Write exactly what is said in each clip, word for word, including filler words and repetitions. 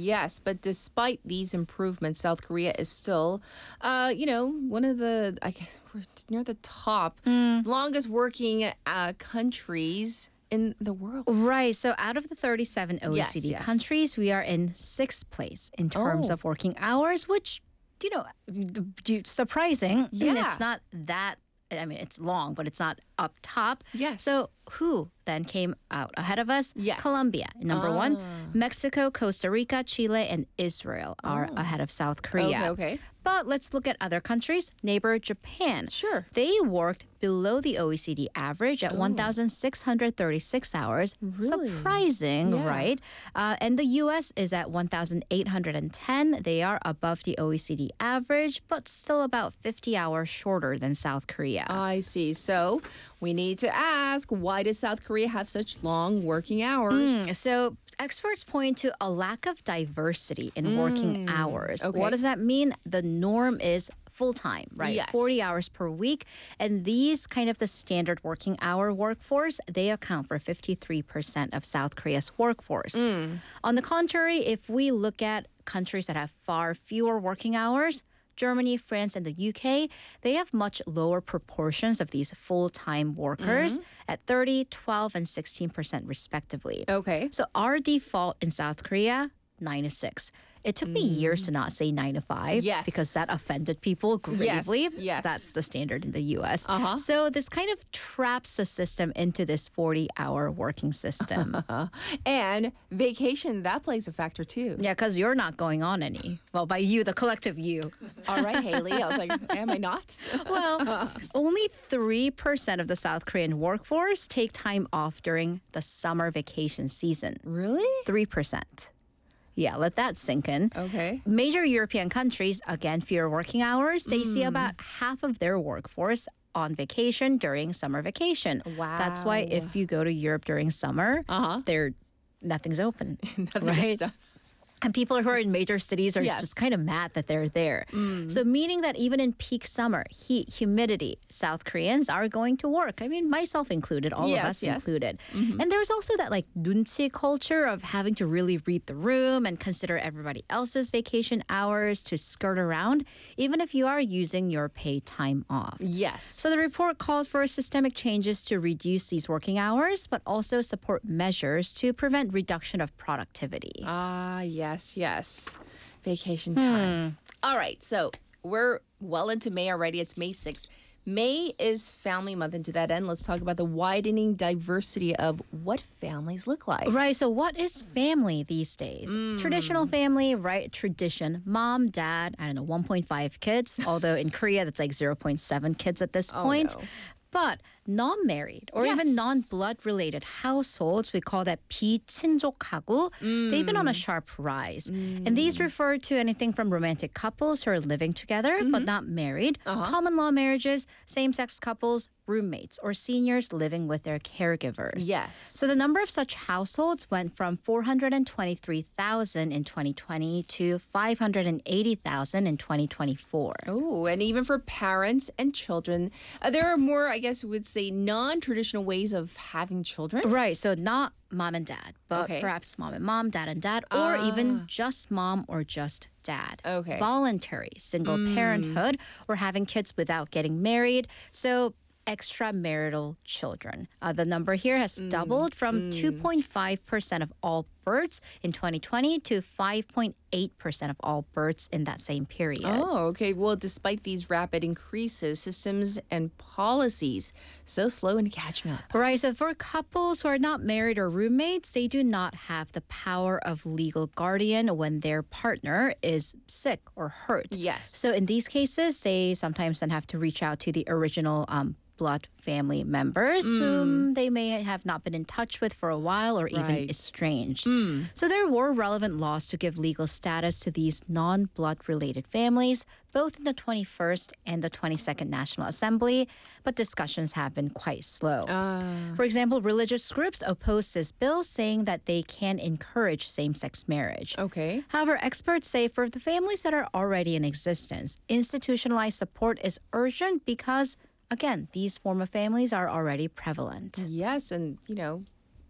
Yes, but despite these improvements, South Korea is still, uh, you know, one of the, I guess, we're near the top longest working uh, countries in the world. Right. So out of the thirty-seven O E C D Yes, yes. countries, we are in sixth place in terms Oh. of working hours, which, you know, d- surprising. Yeah. It's not that, I mean, it's long, but it's not up top. Yes. So who then came out ahead of us? Yes. Colombia, number one. Ah. Mexico, Costa Rica, Chile, and Israel are ahead of South Korea. Okay, okay. But let's look at other countries. Neighbor Japan. Sure. They worked below the O E C D average at one thousand six hundred thirty-six hours. Really? Surprising, Yeah. right? Uh, and the U S is at one thousand eight hundred ten. They are above the O E C D average, but still about fifty hours shorter than South Korea. I see. So we need to ask, why does South Korea have such long working hours? Mm, So experts point to a lack of diversity in working hours. okay. What does that mean? The norm is full time, right? Yes. forty hours per week. And these kind of the standard working hour workforce, they account for fifty-three percent of South Korea's workforce. On the contrary, if we look at countries that have far fewer working hours, Germany, France, and the U K, they have much lower proportions of these full-time workers at thirty, twelve, and sixteen percent respectively. Okay. So our default in South Korea, nine to six. It took me years to not say nine to five Yes. because that offended people gravely. yes. That's the standard in the U S. Uh-huh. So this kind of traps the system into this forty-hour working system. And vacation, that plays a factor too. Yeah, because you're not going on any. Well, by you, the collective you. All right, Haley. I was like, am I not? Well, only three percent of the South Korean workforce take time off during the summer vacation season. Really? three percent. Yeah, let that sink in. Okay. Major European countries, again, fewer working hours, they see about half of their workforce on vacation during summer vacation. That's why Wow. if you go to Europe during summer, Uh-huh. there nothing's open. Nothing right? gets done. And people who are in major cities are Yes. just kind of mad that they're there. So meaning that even in peak summer, heat, humidity, South Koreans are going to work. I mean, myself included, all of Yes, us yes. included. And there's also that like 눈치 culture of having to really read the room and consider everybody else's vacation hours to skirt around, even if you are using your paid time off. Yes. So the report called for systemic changes to reduce these working hours, but also support measures to prevent reduction of productivity. Ah, yes, yes. Vacation time. All right, so we're well into May already. It's May sixth. May is Family Month, and to that end, let's talk about the widening diversity of what families look like. Right. So, what is family these days? Traditional family, right? Tradition. Mom, dad, I don't know, one point five kids. Although in Korea, that's like zero point seven kids at this point. no. But non-married or Yes. even non-blood related households, we call that 비친족 가구. They've been on a sharp rise. And these refer to anything from romantic couples who are living together but not married, common law marriages, same-sex couples, roommates, or seniors living with their caregivers. Yes. So the number of such households went from four hundred twenty-three thousand in twenty twenty to five hundred eighty thousand in twenty twenty-four. Oh, and even for parents and children, uh, there are more, I guess we would say, non-traditional ways of having children. Right, so not mom and dad, but Okay. perhaps mom and mom, dad and dad, or Ah. even just mom or just dad. Okay. Voluntary single parenthood or having kids without getting married. So extramarital children. Uh, the number here has doubled from two point five percent of all births in twenty twenty to five point eight percent of all births in that same period. Oh, okay. Well, despite these rapid increases, systems and policies so slow in catching up. Right, so for couples who are not married or roommates, they do not have the power of legal guardian when their partner is sick or hurt. Yes. So in these cases, they sometimes then have to reach out to the original um, blood family members whom they may have not been in touch with for a while or even Right. estranged. So there were relevant laws to give legal status to these non-blood related families, both in the twenty-first and the twenty-second National Assembly, but discussions have been quite slow. For example, religious groups oppose this bill, saying that they can encourage same-sex marriage. Okay. However, experts say for the families that are already in existence, institutionalized support is urgent because, again, these form of families are already prevalent. Yes, and you know,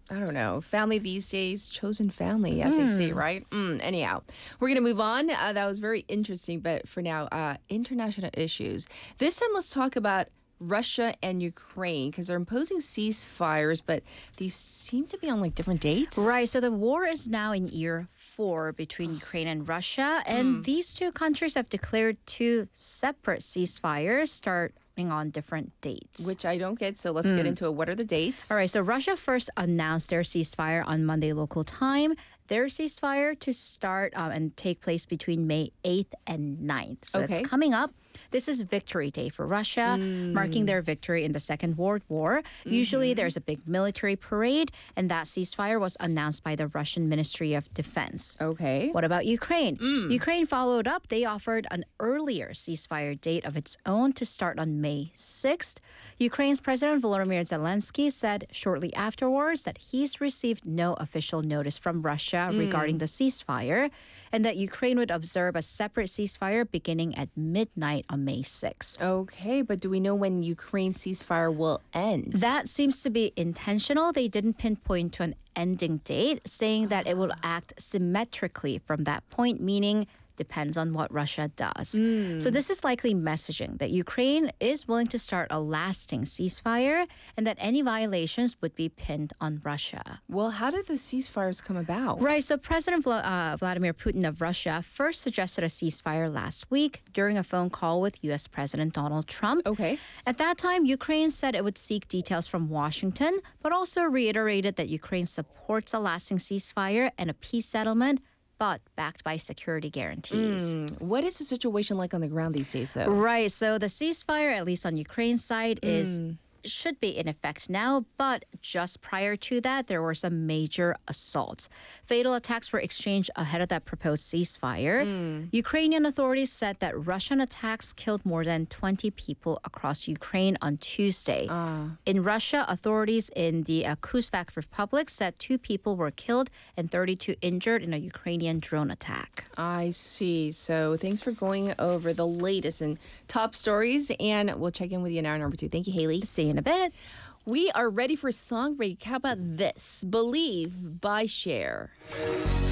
I don't know, family these days, chosen family, as they say, right? Mm, anyhow, we're going to move on. Uh, that was very interesting. But for now, uh, international issues. This time, let's talk about Russia and Ukraine because they're imposing ceasefires, but these seem to be on like different dates. Right. So the war is now in year four between Ukraine and Russia. And Mm. these two countries have declared two separate ceasefires starting on different dates. Which I don't get, so let's get into it. What are the dates? All right, so Russia first announced their ceasefire on Monday local time. Their ceasefire to start um, and take place between May eighth and ninth. So Okay. it's coming up. This is Victory Day for Russia, marking their victory in the Second World War. Usually there's a big military parade, and that ceasefire was announced by the Russian Ministry of Defense. Okay. What about Ukraine? Ukraine followed up. They offered an earlier ceasefire date of its own to start on May sixth. Ukraine's President Volodymyr Zelensky said shortly afterwards that he's received no official notice from Russia regarding the ceasefire and that Ukraine would observe a separate ceasefire beginning at midnight on May sixth. Okay, but do we know when Ukraine ceasefire will end? That seems to be intentional. They didn't pinpoint to an ending date, saying that it will act symmetrically from that point, meaning depends on what Russia does. So this is likely messaging that Ukraine is willing to start a lasting ceasefire and that any violations would be pinned on Russia. Well, how did the ceasefires come about? Right, so President Vla- uh, Vladimir Putin of Russia first suggested a ceasefire last week during a phone call with U S President Donald Trump. Okay. At that time, Ukraine said it would seek details from Washington, but also reiterated that Ukraine supports a lasting ceasefire and a peace settlement, but backed by security guarantees. Mm, what is the situation like on the ground these days, though? Right, so the ceasefire, at least on Ukraine's side, is should be in effect now, but just prior to that, there were some major assaults. Fatal attacks were exchanged ahead of that proposed ceasefire. Ukrainian authorities said that Russian attacks killed more than twenty people across Ukraine on Tuesday. In Russia, authorities in the uh, Kuzak Republic said two people were killed and thirty-two injured in a Ukrainian drone attack. I see. So thanks for going over the latest and top stories, and we'll check in with you in hour number two. Thank you, Haley. See you in a bit. We are ready for song break. How about this? Believe by Cher.